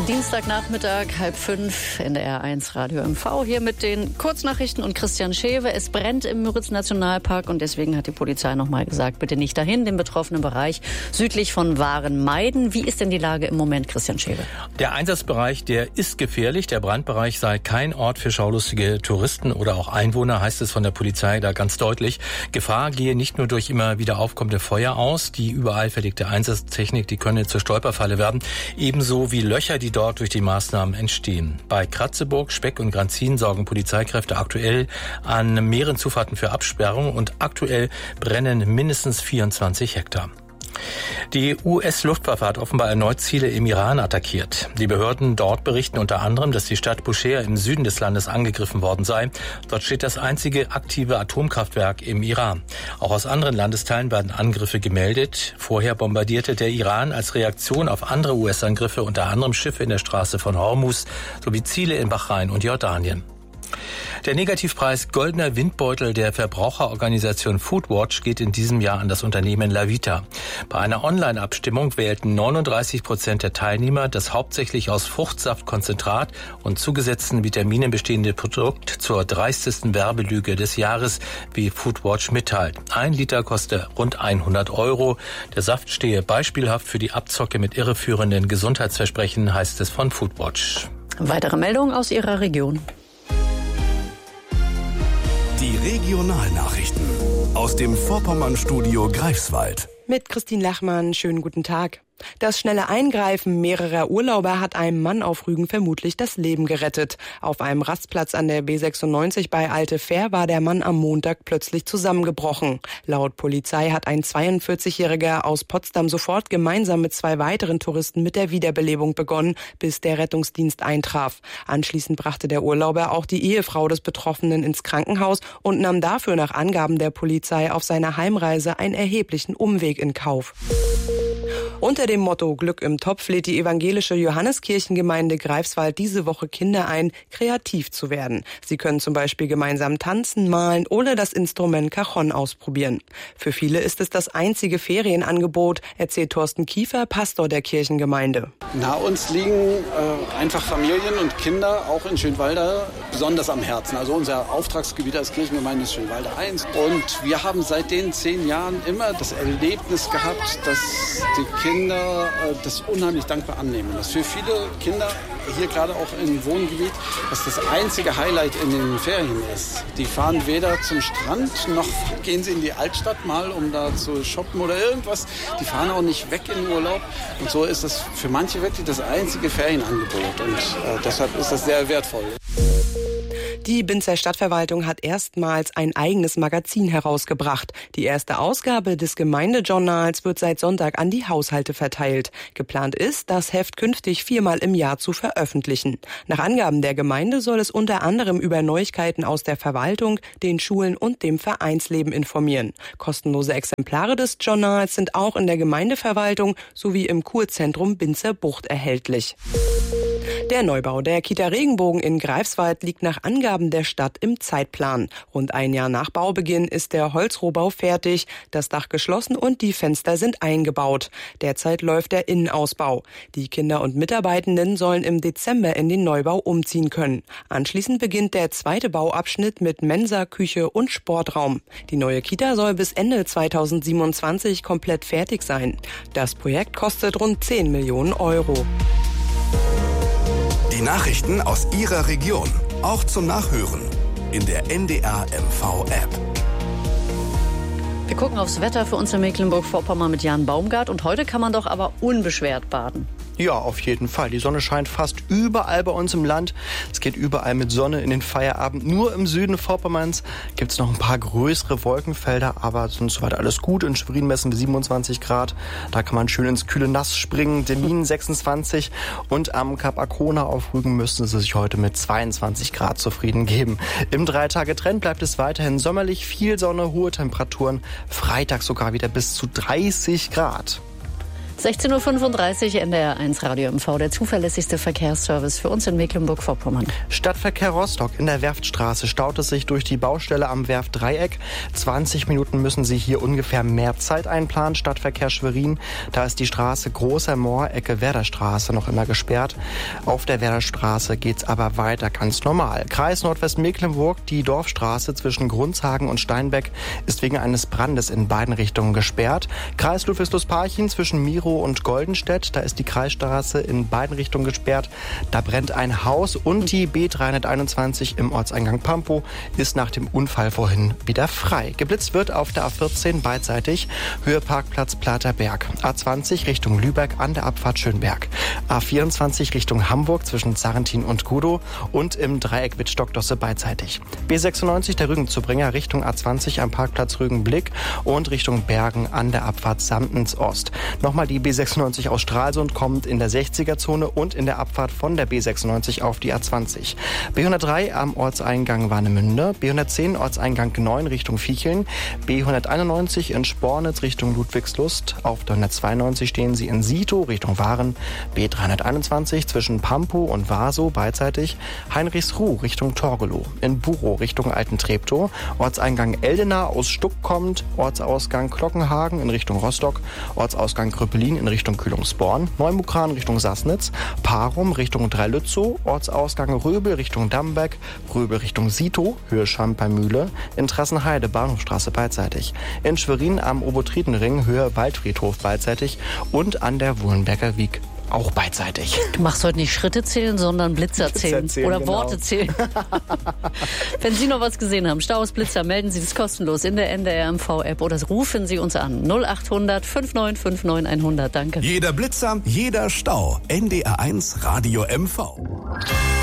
Dienstagnachmittag, 4:30 in der R1 Radio MV. Hier mit den Kurznachrichten und Christian Schewe. Es brennt im Müritz-Nationalpark und deswegen hat die Polizei nochmal gesagt, bitte nicht dahin, den betroffenen Bereich südlich von Waren meiden. Wie ist denn die Lage im Moment, Christian Schewe? Der Einsatzbereich, der ist gefährlich. Der Brandbereich sei kein Ort für schaulustige Touristen oder auch Einwohner, heißt es von der Polizei da ganz deutlich. Gefahr gehe nicht nur durch immer wieder aufkommende Feuer aus. Die überall verlegte Einsatztechnik, die könne zur Stolperfalle werden. Ebenso wie Löcher, die dort durch die Maßnahmen entstehen. Bei Kratzeburg, Speck und Granzin sorgen Polizeikräfte aktuell an mehreren Zufahrten für Absperrung und aktuell brennen mindestens 24 Hektar. Die US-Luftwaffe hat offenbar erneut Ziele im Iran attackiert. Die Behörden dort berichten unter anderem, dass die Stadt Bushehr im Süden des Landes angegriffen worden sei. Dort steht das einzige aktive Atomkraftwerk im Iran. Auch aus anderen Landesteilen werden Angriffe gemeldet. Vorher bombardierte der Iran als Reaktion auf andere US-Angriffe unter anderem Schiffe in der Straße von Hormuz sowie Ziele in Bahrain und Jordanien. Der Negativpreis Goldener Windbeutel der Verbraucherorganisation Foodwatch geht in diesem Jahr an das Unternehmen Lavita. Bei einer Online-Abstimmung wählten 39% der Teilnehmer das hauptsächlich aus Fruchtsaftkonzentrat und zugesetzten Vitaminen bestehende Produkt zur dreistesten Werbelüge des Jahres, wie Foodwatch mitteilt. 1 Liter koste rund 100 €. Der Saft stehe beispielhaft für die Abzocke mit irreführenden Gesundheitsversprechen, heißt es von Foodwatch. Weitere Meldungen aus Ihrer Region. Die Regionalnachrichten aus dem Vorpommern-Studio Greifswald. Mit Christine Lachmann, schönen guten Tag. Das schnelle Eingreifen mehrerer Urlauber hat einem Mann auf Rügen vermutlich das Leben gerettet. Auf einem Rastplatz an der B96 bei Alte Fähr war der Mann am Montag plötzlich zusammengebrochen. Laut Polizei hat ein 42-Jähriger aus Potsdam sofort gemeinsam mit 2 weiteren Touristen mit der Wiederbelebung begonnen, bis der Rettungsdienst eintraf. Anschließend brachte der Urlauber auch die Ehefrau des Betroffenen ins Krankenhaus und nahm dafür nach Angaben der Polizei auf seiner Heimreise einen erheblichen Umweg in Kauf. Unter dem Motto Glück im Topf lädt die evangelische Johanneskirchengemeinde Greifswald diese Woche Kinder ein, kreativ zu werden. Sie können zum Beispiel gemeinsam tanzen, malen oder das Instrument Cajon ausprobieren. Für viele ist es das einzige Ferienangebot, erzählt Thorsten Kiefer, Pastor der Kirchengemeinde. Uns liegen einfach Familien und Kinder auch in Schönwalde besonders am Herzen. Also unser Auftragsgebiet als Kirchengemeinde ist Schönwalde 1. Und wir haben seit den 10 Jahren immer das Erlebnis gehabt, dass die Kinder das unheimlich dankbar annehmen. Das für viele Kinder, hier gerade auch im Wohngebiet, das einzige Highlight in den Ferien ist. Die fahren weder zum Strand, noch gehen sie in die Altstadt mal, um da zu shoppen oder irgendwas. Die fahren auch nicht weg in den Urlaub. Und so ist das für manche wirklich das einzige Ferienangebot. Und deshalb ist das sehr wertvoll. Die Binzer Stadtverwaltung hat erstmals ein eigenes Magazin herausgebracht. Die erste Ausgabe des Gemeindejournals wird seit Sonntag an die Haushalte verteilt. Geplant ist, das Heft künftig 4-mal im Jahr zu veröffentlichen. Nach Angaben der Gemeinde soll es unter anderem über Neuigkeiten aus der Verwaltung, den Schulen und dem Vereinsleben informieren. Kostenlose Exemplare des Journals sind auch in der Gemeindeverwaltung sowie im Kurzentrum Binzer Bucht erhältlich. Der Neubau der Kita Regenbogen in Greifswald liegt nach Angaben der Stadt im Zeitplan. Rund ein Jahr nach Baubeginn ist der Holzrohbau fertig, das Dach geschlossen und die Fenster sind eingebaut. Derzeit läuft der Innenausbau. Die Kinder und Mitarbeitenden sollen im Dezember in den Neubau umziehen können. Anschließend beginnt der zweite Bauabschnitt mit Mensa, Küche und Sportraum. Die neue Kita soll bis Ende 2027 komplett fertig sein. Das Projekt kostet rund 10 Millionen €. Die Nachrichten aus Ihrer Region, auch zum Nachhören in der NDR MV App. Wir gucken aufs Wetter für uns in Mecklenburg-Vorpommern mit Jan Baumgart. Und heute kann man doch aber unbeschwert baden. Ja, auf jeden Fall. Die Sonne scheint fast überall bei uns im Land. Es geht überall mit Sonne in den Feierabend. Nur im Süden Vorpommerns gibt es noch ein paar größere Wolkenfelder, aber sonst soweit alles gut. In Schwerin messen wir 27 Grad. Da kann man schön ins kühle Nass springen. Demmin 26 und am Kap Arkona auf Rügen müssten sie sich heute mit 22 Grad zufrieden geben. Im 3-Tage-Trend bleibt es weiterhin sommerlich, viel Sonne, hohe Temperaturen. Freitag sogar wieder bis zu 30 Grad. 16:35 Uhr, NDR 1 Radio MV, der zuverlässigste Verkehrsservice für uns in Mecklenburg-Vorpommern. Stadtverkehr Rostock in der Werftstraße staut es sich durch die Baustelle am Werftdreieck. 20 Minuten müssen Sie hier ungefähr mehr Zeit einplanen. Stadtverkehr Schwerin, da ist die Straße Großer Moor, Ecke Werderstraße noch immer gesperrt. Auf der Werderstraße geht's aber weiter ganz normal. Kreis Nordwestmecklenburg, die Dorfstraße zwischen Grundshagen und Steinbeck ist wegen eines Brandes in beiden Richtungen gesperrt. Kreis Ludwigslust-Parchim zwischen Miro und Goldenstedt, da ist die Kreisstraße in beiden Richtungen gesperrt. Da brennt ein Haus und die B321 im Ortseingang Pampow ist nach dem Unfall vorhin wieder frei. Geblitzt wird auf der A14 beidseitig, Höhe Parkplatz Platerberg. A20 Richtung Lübeck an der Abfahrt Schönberg. A24 Richtung Hamburg zwischen Sarrentin und Kudow und im Dreieck Wittstock-Dosse beidseitig. B96 der Rügenzubringer Richtung A20 am Parkplatz Rügenblick und Richtung Bergen an der Abfahrt Samtens Ost. Nochmal die B96 aus Stralsund kommt in der 60er-Zone und in der Abfahrt von der B96 auf die A20. B103 am Ortseingang Warnemünde, B110 Ortseingang 9 Richtung Viecheln, B191 in Spornitz Richtung Ludwigslust, auf der 192 stehen Sie in Sito Richtung Waren, B321 zwischen Pampow und Vaso beidseitig, Heinrichsruh Richtung Torgelow, in Burow Richtung Alten Treptow, Ortseingang Eldena aus Stuck kommt, Ortsausgang Glockenhagen in Richtung Rostock, Ortsausgang Krüppelin in Richtung Kühlungsborn, Neumukran Richtung Sassnitz, Parum Richtung Dreilützow, Ortsausgang Röbel Richtung Dambeck, Röbel Richtung Sito, Höhe Schampermühle, in Trassenheide Bahnhofstraße beidseitig, in Schwerin am Obotridenring Höhe Waldfriedhof beidseitig und an der Wuhlenberger Wiek auch beidseitig. Du machst heute nicht Schritte zählen, sondern Blitzer zählen. Oder genau. Worte zählen. Wenn Sie noch was gesehen haben, Staus, Blitzer, melden Sie das kostenlos in der NDR MV-App oder rufen Sie uns an. 0800 5959 100. Danke. Jeder Blitzer, jeder Stau. NDR 1 Radio MV.